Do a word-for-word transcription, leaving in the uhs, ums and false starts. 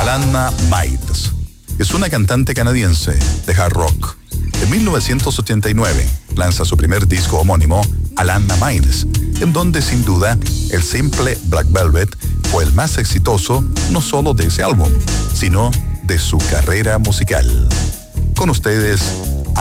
Alanna Miles es una cantante canadiense de hard rock. En mil novecientos ochenta y nueve lanza su primer disco homónimo, Alanna Miles, en donde sin duda el simple Black Velvet fue el más exitoso no solo de ese álbum, sino de su carrera musical. Con ustedes,